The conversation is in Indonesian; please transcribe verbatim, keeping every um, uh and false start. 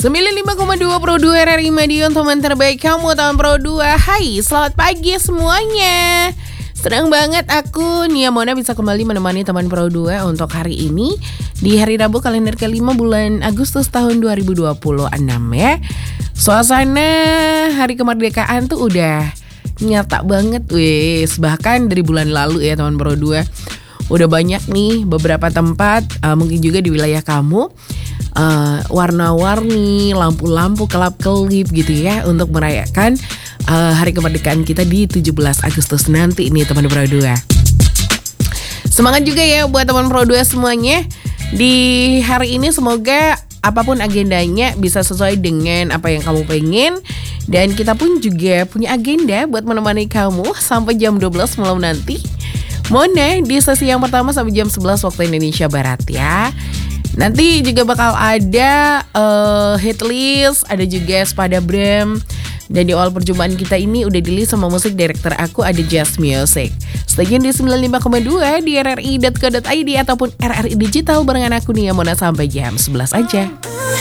sembilan puluh lima koma dua Pro dua R R I Madiun, teman terbaik kamu tahun Pro dua. Hai, selamat pagi semuanya. Senang banget aku Nia Mona bisa kembali menemani teman Pro dua untuk hari ini di hari Rabu kalender kelima bulan Agustus tahun dua ribu dua puluh enam ya. Suasana hari kemerdekaan tuh udah nyata banget wes. Bahkan dari bulan lalu ya teman Pro dua. Udah banyak nih beberapa tempat, uh, mungkin juga di wilayah kamu, uh, warna-warni, lampu-lampu, kelap-kelip gitu ya, untuk merayakan uh, hari kemerdekaan kita di tujuh belas Agustus nanti ini teman Pro dua. Semangat juga ya buat teman Pro dua semuanya. Di hari ini semoga apapun agendanya bisa sesuai dengan apa yang kamu pengen. Dan kita pun juga punya agenda buat menemani kamu sampai jam dua belas malam nanti. Mona di sesi yang pertama sampai jam sebelas waktu Indonesia Barat ya. Nanti juga bakal ada uh, hit list, ada juga Spada Bram. Dan di awal perjumpaan kita ini udah di list sama musik director aku, ada Just Music. Stay tune di sembilan puluh lima koma dua di r r i dot co dot i d ataupun R R I Digital barengan aku Nia Mona sampai jam sebelas aja.